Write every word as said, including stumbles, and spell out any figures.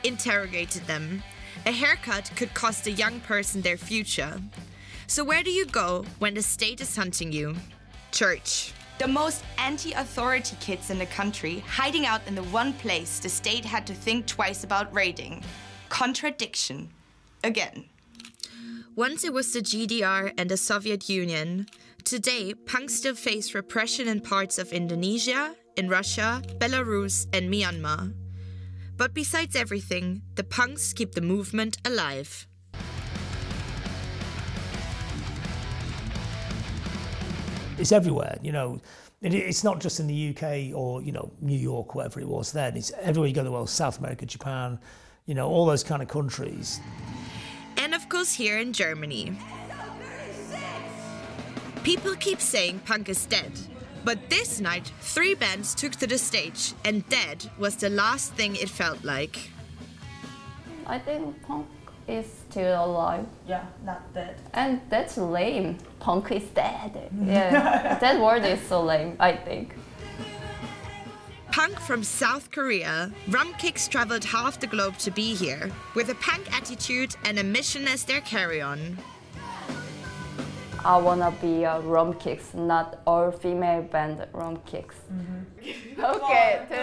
interrogated them. A haircut could cost a young person their future. So where do you go when the state is hunting you? Church. The most anti-authority kids in the country, hiding out in the one place the state had to think twice about raiding. Contradiction. Again. Once it was the G D R and the Soviet Union. Today, punks still face repression in parts of Indonesia, in Russia, Belarus, and Myanmar. But besides everything, the punks keep the movement alive. It's everywhere, you know. It, it's not just in the U K or, you know, New York, whatever it was then. It's everywhere you go in the world, South America, Japan, you know, all those kind of countries. And of course here in Germany. People keep saying punk is dead. But this night, three bands took to the stage, and dead was the last thing it felt like. I think punk is still alive. Yeah, not dead. And that's lame. Punk is dead. Yeah, that word is so lame, I think. Punk from South Korea, Rumkicks traveled half the globe to be here, with a punk attitude and a mission as their carry-on. I wanna be a Rumkicks, not all female band Rumkicks. Mm-hmm. Okay.